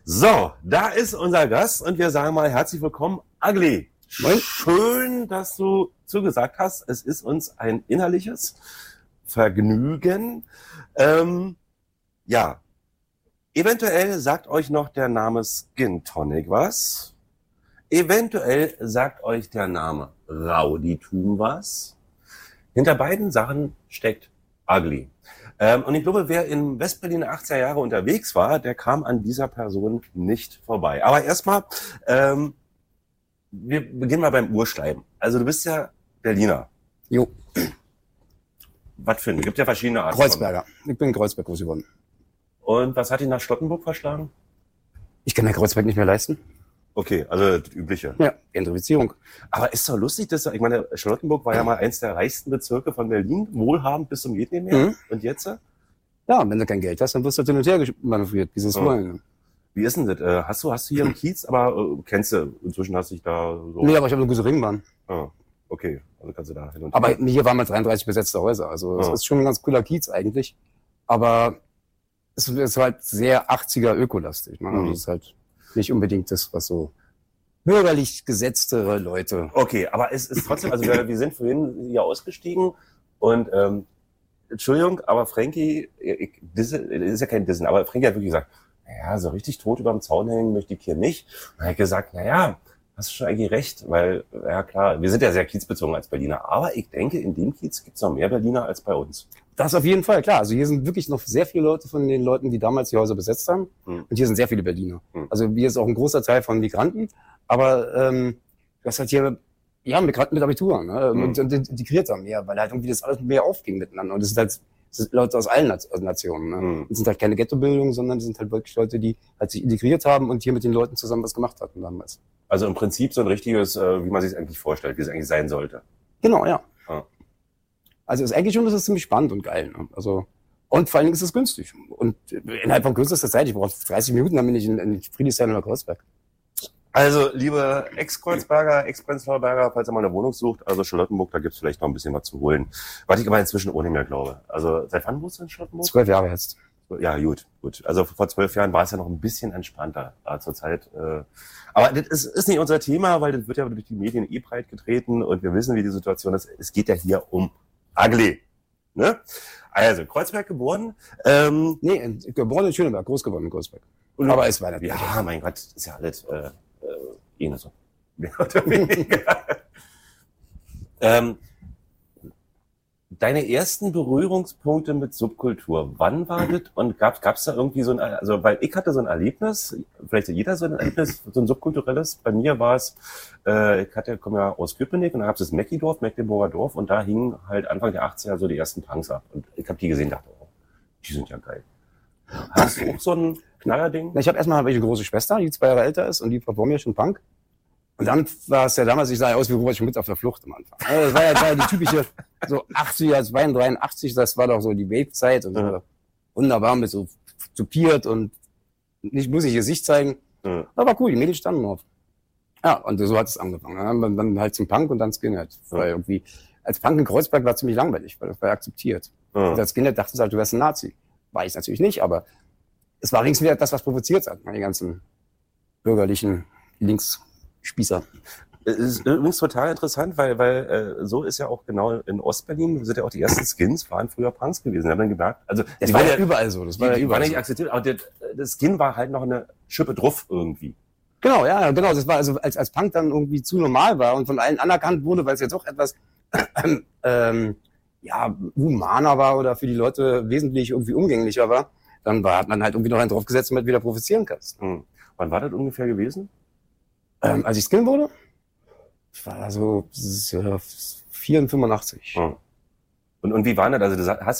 So, da ist unser Gast und wir sagen mal herzlich willkommen, Ugly. Moin. Schön, dass du zugesagt hast. Es ist uns ein innerliches Vergnügen. Ja, eventuell sagt euch noch der Name Skin Tonic was. Eventuell sagt euch der Name Rowdytum was. Hinter beiden Sachen steckt Ugly. Und ich glaube, wer in Westberlin der 80er Jahre unterwegs war, der kam an dieser Person nicht vorbei. Aber erstmal, wir beginnen mal beim Urschleim. Also du bist ja Berliner. Jo. Was für ein? Es gibt ja verschiedene Arten. Kreuzberger. Ich bin in Kreuzberg groß geworden. Und was hat dich nach Charlottenburg verschlagen? Ich kann mir Kreuzberg nicht mehr leisten. Okay, also das Übliche. Ja, Gentrifizierung. Aber ist doch lustig, dass ich meine, Charlottenburg war ja mal eins der reichsten Bezirke von Berlin, wohlhabend bis zum geht nicht mehr. Mhm. Und jetzt? Ja, wenn du kein Geld hast, dann wirst du hin und her manövriert. Wie sie es wollen. Wie ist denn das? Hast du hier im Kiez, aber kennst du, inzwischen hast du dich da so... Nee, aber ich habe eine gute Ringbahn. Ah, okay, also kannst du da hin und Aber her. hier waren mal 33 besetzte Häuser. Also es ist schon ein ganz cooler Kiez eigentlich. Aber es ist halt sehr 80er ökolastig. Ne? Also es ist halt nicht unbedingt das, was so bürgerlich gesetzte Leute... Okay, aber es ist trotzdem, also wir sind vorhin hier ausgestiegen und Entschuldigung, aber Frankie, das ist ja kein Dissen, aber Frankie hat wirklich gesagt, naja, so richtig tot überm Zaun hängen möchte ich hier nicht. Und er hat gesagt, naja, hast du schon eigentlich recht, weil, ja klar, wir sind ja sehr kiezbezogen als Berliner, aber ich denke, in dem Kiez gibt's noch mehr Berliner als bei uns. Das auf jeden Fall, klar. Also hier sind wirklich noch sehr viele Leute von den Leuten, die damals die Häuser besetzt haben. Und hier sind sehr viele Berliner. Also hier ist auch ein großer Teil von Migranten. Aber du hast halt hier Migranten mit Abitur, ne? Und Integrierte mehr, weil halt irgendwie das alles mehr aufging miteinander. Und das sind Leute aus allen Nationen. Ne? Das sind halt keine Ghettobildung, sondern das sind halt wirklich Leute, die halt sich integriert haben und hier mit den Leuten zusammen was gemacht hatten damals. Also im Prinzip so ein richtiges, wie man sich es eigentlich vorstellt, wie es eigentlich sein sollte. Genau, ja. Ah. Also ist eigentlich schon, das ist ziemlich spannend und geil. Ne? Also, und vor allen Dingen ist es günstig. Und innerhalb von kürzester Zeit, ich brauche 30 Minuten, dann bin ich in Friedrichshain oder Kreuzberg. Also, liebe Ex-Kreuzberger, Ex-Prenzlauer Berger, falls ihr mal eine Wohnung sucht, also Charlottenburg, da gibt's vielleicht noch ein bisschen was zu holen. Was ich aber inzwischen ohne mehr glaube. Also, seit wann wohnst du in Charlottenburg? 12 Jahre jetzt. Ja, gut. Also vor 12 Jahren war es ja noch ein bisschen entspannter zur Zeit. Aber das ist nicht unser Thema, weil das wird ja durch die Medien breit getreten und wir wissen, wie die Situation ist. Es geht ja hier um Ugly. Ne? Also, Kreuzberg geboren. Nee, geboren in Schöneberg, groß geworden in Kreuzberg. Aber es war nicht. Ja, mein Gott, ist ja alles nur so. Mehr oder weniger. Deine ersten Berührungspunkte mit Subkultur, wann war das? Und gab's da irgendwie so ein, also weil ich hatte so ein Erlebnis, vielleicht hat jeder so ein Erlebnis, so ein subkulturelles. Bei mir war es, komme ja aus Köpenick und da gab es das Mäckidorf, Mecklenburger Dorf und da hingen halt Anfang der 80er so die ersten Punks ab. Und ich habe die gesehen und dachte, oh, die sind ja geil. Hast du auch so ein Knallerding? Ich habe erstmal eine große Schwester, die 2 Jahre älter ist und die war vor mir schon Punk. Und dann war es ja damals, ich sah ja aus wie Robert Schmidt auf der Flucht am Anfang. Also das war ja die typische, so 80er, 82, das war doch so die Wave-Zeit und so wunderbar mit so tupiert und nicht muss ich Gesicht zeigen. Aber war cool, die Mädels standen drauf. Ja, und so hat es angefangen. Dann halt zum Punk und dann Skinhead. Weil irgendwie, als Punk in Kreuzberg war ziemlich langweilig, weil das war ja akzeptiert. Und als Skinhead dachten sie halt, du wärst ein Nazi. War ich natürlich nicht, aber es war links wieder das, was provoziert hat. Die ganzen bürgerlichen Linksspießer. Es ist übrigens total interessant, weil so ist ja auch genau in Ostberlin, sind ja auch die ersten Skins, waren früher Punks gewesen. Da haben dann gemerkt, also das war ja überall so. Das war ja überall nicht so akzeptiert, aber das Skin war halt noch eine Schippe drauf irgendwie. Genau, ja, genau. Das war also, als Punk dann irgendwie zu normal war und von allen anerkannt wurde, weil es jetzt auch etwas humaner war oder für die Leute wesentlich irgendwie umgänglicher war, dann hat man halt irgendwie noch einen draufgesetzt, damit du wieder provozieren kannst. Wann war das ungefähr gewesen? Als ich Skin wurde? Ich war so 84. Und wie war das? Also du hast